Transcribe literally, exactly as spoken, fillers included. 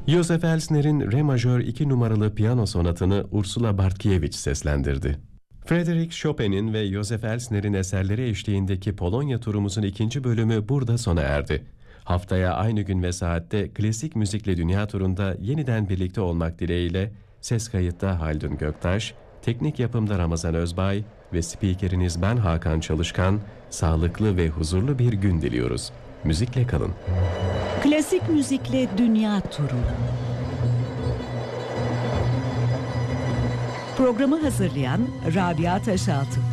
Josef Elsner'in Re majör iki numaralı piyano sonatını Ursula Bartkiewicz seslendirdi. Frédéric Chopin'in ve Josef Elsner'in eserleri eşliğindeki Polonya turumuzun ikinci bölümü burada sona erdi. Haftaya aynı gün ve saatte klasik müzikle dünya turunda yeniden birlikte olmak dileğiyle ses kayıtta Haldun Göktaş, teknik yapımda Ramazan Özbay ve spikeriniz ben Hakan Çalışkan, sağlıklı ve huzurlu bir gün diliyoruz. Müzikle kalın. Klasik müzikle dünya turu. Programı hazırlayan Rabia Taşaltı.